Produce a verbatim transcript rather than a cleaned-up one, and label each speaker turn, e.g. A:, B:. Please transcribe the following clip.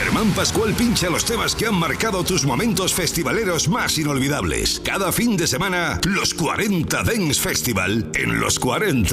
A: Germán Pascual pincha los temas que han marcado tus momentos festivaleros más inolvidables. Cada fin de semana, los cuarenta Dance Festival en los cuarenta.